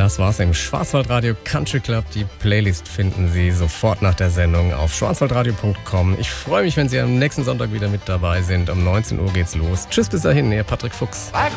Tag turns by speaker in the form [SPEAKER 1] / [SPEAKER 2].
[SPEAKER 1] Das war's im Schwarzwaldradio Country Club. Die Playlist finden Sie sofort nach der Sendung auf schwarzwaldradio.com. Ich freue mich, wenn Sie am nächsten Sonntag wieder mit dabei sind. Um 19 Uhr geht's los. Tschüss, bis dahin, Ihr Patrick Fuchs.